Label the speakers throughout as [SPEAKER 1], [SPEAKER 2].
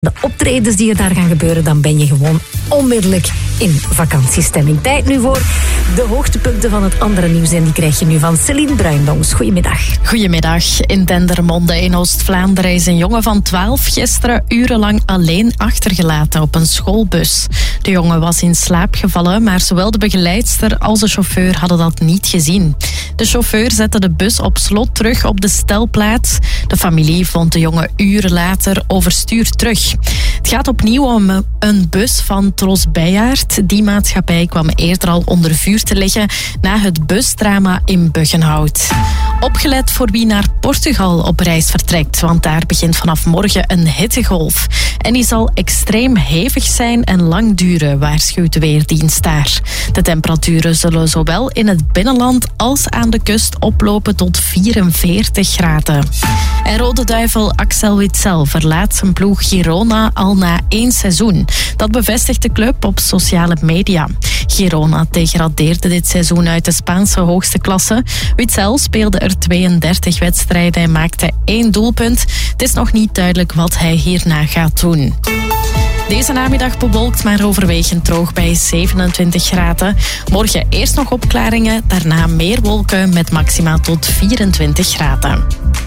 [SPEAKER 1] de optredens die er daar gaan gebeuren, dan ben je gewoon onmiddellijk in vakantiestemming. Tijd nu voor de hoogtepunten van het andere nieuws en die krijg je nu van Celine Bruindongs. Goedemiddag.
[SPEAKER 2] Goedemiddag. In Dendermonde in Oost-Vlaanderen is een jongen van 12 gisteren urenlang alleen achtergelaten op een schoolbus. De jongen was in slaap gevallen, maar zowel de begeleidster als de chauffeur hadden dat niet gezien. De chauffeur zette de bus op slot terug op de stelplaats. De familie vond de jongen uren later overstuur terug. Het gaat opnieuw om een bus van Tros Bijaard. Die maatschappij kwam eerder al onder vuur te liggen na het busdrama in Buggenhout. Opgelet voor wie naar Portugal op reis vertrekt, want daar begint vanaf morgen een hittegolf. En die zal extreem hevig zijn en lang duren, waarschuwt de Weerdienst daar. De temperaturen zullen zowel in het binnenland als aan de kust oplopen tot 44 graden. En Rode Duivel Axel Witsel verlaat zijn ploeg Girona al na 1 seizoen. Dat bevestigt de club op sociale media. Girona degradeerde dit seizoen uit de Spaanse hoogste klasse. Witsel speelde er 32 wedstrijden en maakte 1 doelpunt. Het is nog niet duidelijk wat hij hierna gaat doen. Deze namiddag bewolkt, maar overwegend droog bij 27 graden. Morgen eerst nog opklaringen, daarna meer wolken met maxima tot 24 graden.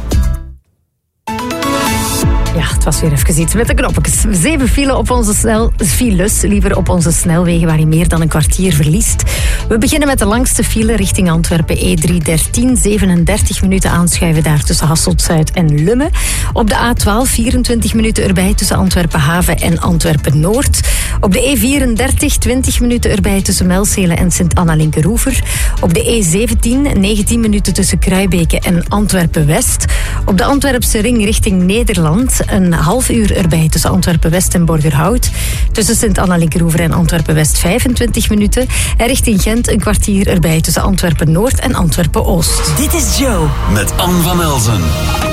[SPEAKER 1] Ja, het was weer even iets met de knopjes. 7 files op onze snelwegen waar je meer dan een kwartier verliest. We beginnen met de langste file richting Antwerpen, E313. 37 minuten aanschuiven daar tussen Hasselt-Zuid en Lummen. Op de A12 24 minuten erbij tussen Antwerpen-Haven en Antwerpen-Noord. Op de E34 20 minuten erbij tussen Melzele en Sint-Anna-Linkeroever. Op de E17 19 minuten tussen Kruibeke en Antwerpen-West. Op de Antwerpse ring richting Nederland een half uur erbij tussen Antwerpen-West en Borgerhout. Tussen Sint-Anna-Linkeroever en Antwerpen-West 25 minuten. En richting Gent een kwartier erbij tussen Antwerpen-Noord en Antwerpen-Oost.
[SPEAKER 3] Dit is Joe met Anne van Elzen.